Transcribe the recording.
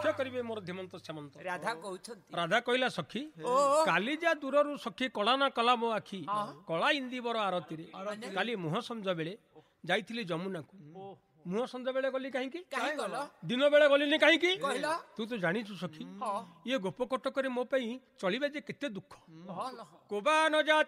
କରିବେ ମୋର ଧୀମନ୍ତ ଶ୍ୟାମନ୍ତ। ରାଧା କହୁଛନ୍ତି ରାଧା କହିଲା ସଖୀ କାଲି ଯା ଦୂରରୁ ସଖୀ କଳା ନା କଲା ମୋ ଆଖି କଳା ଇନ୍ଦିବର ଆରତିରେ। କାଲି ମୁହଁ ସଞ୍ଜ ବେଳେ ଯାଇଥିଲି ଯମୁନାକୁ। ମୁହଁ ସଞ୍ଜ ବେଳେ ଗଲି କାହିଁକି? ଦିନ ବେଳେ ଗଲିନି କାହିଁକି? ତୁ ତ ଜାଣିଛୁ ସଖୀ ଇଏ ଗୋପ କଟକରେ ମୋ ପାଇଁ ଚଳିବା ଯେ କେତେ ଦୁଃଖ। କୋବା ନ ଯା